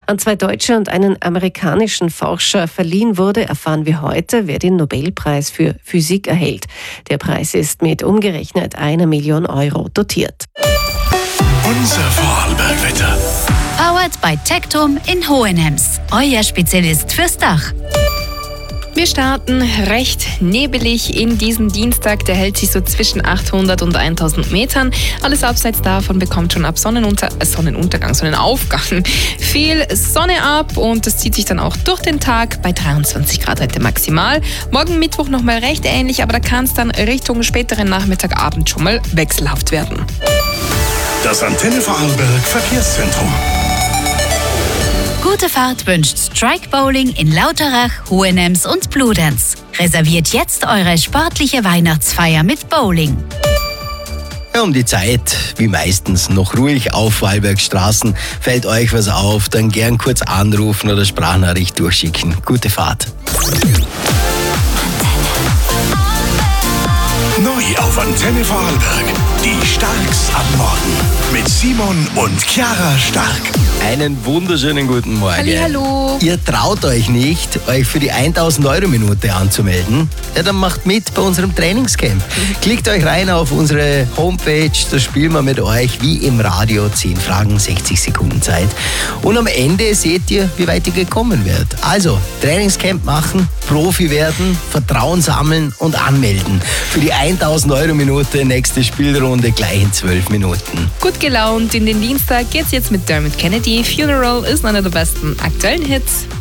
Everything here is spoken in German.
An 2 deutsche und einen amerikanischen Forscher verliehen wurde, erfahren wir heute, wer den Nobelpreis für Physik erhält. Der Preis ist mit umgerechnet 1 Million Euro dotiert. Unser Vorarlberg-Wetter. Powered by Tectum in Hohenems. Euer Spezialist fürs Dach. Wir starten recht nebelig in diesen Dienstag. Der hält sich so zwischen 800 und 1000 Metern. Alles abseits davon bekommt schon ab Sonnenaufgang viel Sonne ab und das zieht sich dann auch durch den Tag bei 23 Grad heute maximal. Morgen Mittwoch nochmal recht ähnlich, aber da kann es dann Richtung späteren Nachmittagabend schon mal wechselhaft werden. Das Antenne Vorarlberg Verkehrszentrum. Gute Fahrt wünscht Strike Bowling in Lauterach, Hohenems und Bludenz. Reserviert jetzt eure sportliche Weihnachtsfeier mit Bowling. Ja, um die Zeit, wie meistens, noch ruhig auf Vorarlbergstraßen. Fällt euch was auf, dann gern kurz anrufen oder Sprachnachricht durchschicken. Gute Fahrt. Neu auf Antenne Vorarlberg. Die Starks am Morgen. Mit Simon und Chiara Stark. Einen wunderschönen guten Morgen. Hallo. Ihr traut euch nicht, euch für die 1000 Euro Minute anzumelden? Ja, dann macht mit bei unserem Trainingscamp. Klickt euch rein auf unsere Homepage, da spielen wir mit euch wie im Radio 10 Fragen, 60 Sekunden Zeit. Und am Ende seht ihr, wie weit ihr gekommen werdet. Also, Trainingscamp machen, Profi werden, Vertrauen sammeln und anmelden. Für die 1000 Euro Minute, nächste Spielrunde gleich in 12 Minuten. Gut gelaunt in den Dienstag geht's jetzt mit Dermot Kennedy. Funeral ist einer der besten aktuellen Hits.